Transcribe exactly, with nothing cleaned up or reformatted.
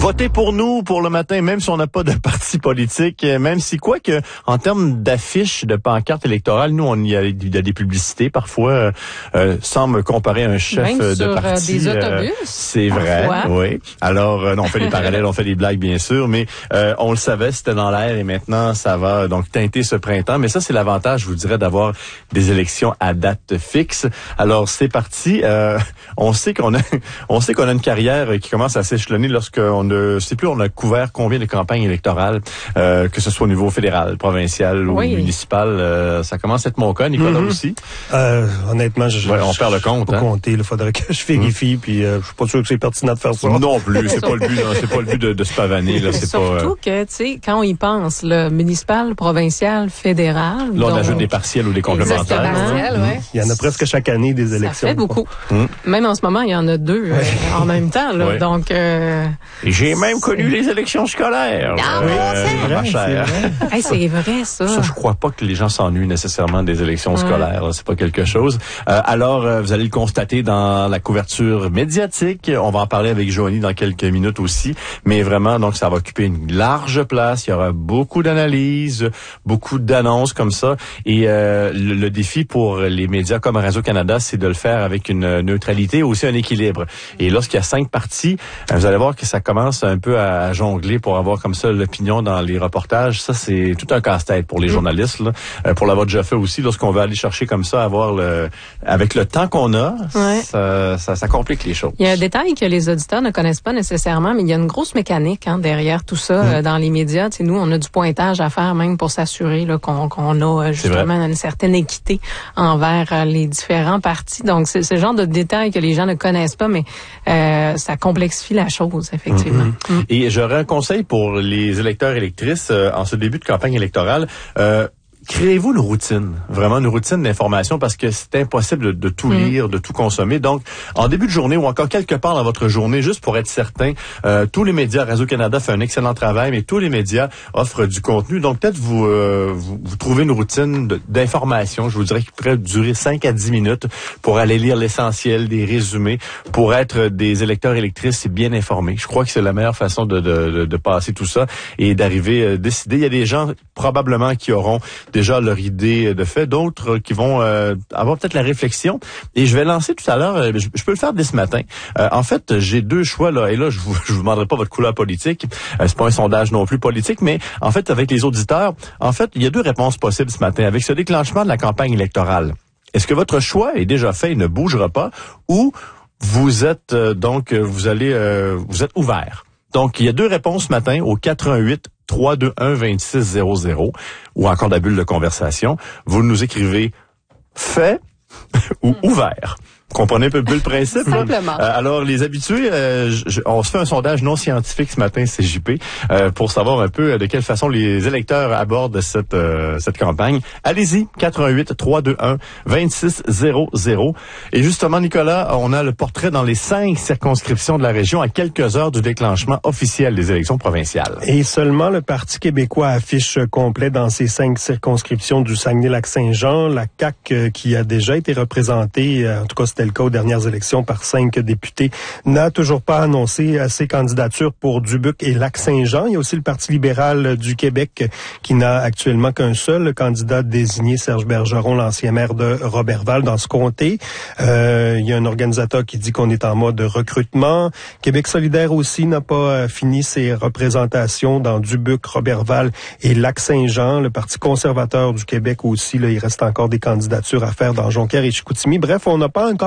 Votez pour nous pour le matin, même si on n'a pas de parti politique, même si quoi que en termes d'affiches, de pancartes électorales, nous on y a, il y a des publicités parfois, euh, sans me comparer à un chef même de sur, parti. Euh, des autobus. Euh, c'est vrai, parfois. oui. Alors, euh, non, on fait des parallèles, on fait des blagues bien sûr, mais euh, on le savait, c'était dans l'air et maintenant ça va donc teinter ce printemps. Mais ça, c'est l'avantage, je vous dirais, d'avoir des élections à date fixe. Alors c'est parti. Euh, on sait qu'on a, on sait qu'on a une carrière qui commence à s'échelonner lorsqu'on ne sait plus on a couvert combien de campagnes électorales, euh, que ce soit au niveau fédéral, provincial ou oui. municipal. Euh, ça commence à être mon cas, Nicolas mm-hmm. aussi. Euh, honnêtement, je, ouais, on perd le compte. Pas hein. compter. Il faudrait que je vérifie. Mm-hmm. Puis euh, je suis pas sûr que c'est pertinent de faire ça. Non plus. C'est pas le but. Non, c'est pas le but de, de se pavaner. Là, c'est surtout pas, euh... que tu sais, quand on y pense, le municipal, provincial, fédéral. Là, on donc... ajoute des partiels ou des complémentaires. Partiels, ouais. Il y en a presque chaque année des élections. Ça fait beaucoup. Mm. Même en ce moment, il y en a deux euh, en même temps. Là, ouais. Donc. Euh... J'ai même connu les élections scolaires. Ah, euh, c'est vrai, c'est vrai. Hey, c'est vrai, ça. ça. Je crois pas que les gens s'ennuient nécessairement des élections ouais. scolaires. Là. C'est pas quelque chose. Euh, alors, euh, vous allez le constater dans la couverture médiatique. On va en parler avec Joanie dans quelques minutes aussi. Mais vraiment, donc, ça va occuper une large place. Il y aura beaucoup d'analyses, beaucoup d'annonces comme ça. Et euh, le, le défi pour les médias comme Radio-Canada, c'est de le faire avec une neutralité et aussi un équilibre. Et lorsqu'il y a cinq partis, vous allez voir que ça commence un peu à jongler pour avoir comme ça l'opinion dans les reportages. Ça, c'est tout un casse-tête pour les journalistes, là. Euh, pour l'avoir déjà fait aussi, lorsqu'on va aller chercher comme ça, avoir le, avec le temps qu'on a, ouais. ça, ça, ça complique les choses. Il y a un détail que les auditeurs ne connaissent pas nécessairement, mais il y a une grosse mécanique hein, derrière tout ça mmh. euh, dans les médias. Tu sais, nous, on a du pointage à faire même pour s'assurer là, qu'on, qu'on a justement une certaine équité envers euh, les différents partis. Donc, c'est ce genre de détails que les gens ne connaissent pas, mais euh, ça complexifie la chose, effectivement. Mmh. Mmh. Et j'aurais un conseil pour les électeurs et électrices euh, en ce début de campagne électorale. Euh, Créez-vous une routine, vraiment une routine d'information parce que c'est impossible de, de tout lire, mmh. de tout consommer. Donc, en début de journée ou encore quelque part dans votre journée, juste pour être certain, euh, tous les médias, Radio-Canada fait un excellent travail, mais tous les médias offrent du contenu. Donc, peut-être vous euh, vous, vous trouvez une routine de, d'information, je vous dirais, qui pourrait durer cinq à dix minutes pour aller lire l'essentiel, des résumés, pour être des électeurs et électrices bien informés. Je crois que c'est la meilleure façon de, de, de, de passer tout ça et d'arriver à décider. Il y a des gens probablement qui auront déjà leur idée de fait, d'autres qui vont euh, avoir peut-être la réflexion. Et je vais lancer tout à l'heure, je, je peux le faire dès ce matin. Euh, en fait, j'ai deux choix là, et là je vous je vous demanderai pas votre couleur politique. Euh, c'est pas un sondage non plus politique, mais en fait avec les auditeurs, en fait il y a deux réponses possibles ce matin avec ce déclenchement de la campagne électorale. Est-ce que votre choix est déjà fait et ne bougera pas, ou vous êtes euh, donc vous allez euh, vous êtes ouvert? Donc, il y a deux réponses ce matin au quatre un huit trois deux un deux six zéro zéro ou encore la bulle de conversation. Vous nous écrivez fait ou ouvert. Comprenez un peu le principe. Simplement. Euh, alors, les habitués, euh, je, on se fait un sondage non scientifique ce matin, C J P, euh, pour savoir un peu de quelle façon les électeurs abordent cette euh, cette campagne. Allez-y, quatre un huit trois deux un deux six zéro zéro. Et justement, Nicolas, on a le portrait dans les cinq circonscriptions de la région à quelques heures du déclenchement officiel des élections provinciales. Et seulement le Parti québécois affiche complet dans ces cinq circonscriptions du Saguenay-Lac-Saint-Jean. La C A Q, euh, qui a déjà été représentée, euh, en tout cas c'était le cas aux dernières élections par cinq députés, n'a toujours pas annoncé euh, ses candidatures pour Dubuque et Lac-Saint-Jean. Il y a aussi le Parti libéral du Québec qui n'a actuellement qu'un seul candidat désigné, Serge Bergeron, l'ancien maire de Roberval dans ce comté. Euh, il y a un organisateur qui dit qu'on est en mode recrutement. Québec solidaire aussi n'a pas euh, fini ses représentations dans Dubuque, Roberval et Lac-Saint-Jean. Le Parti conservateur du Québec aussi, là, il reste encore des candidatures à faire dans Jonquière et Chicoutimi. Bref, on n'a pas encore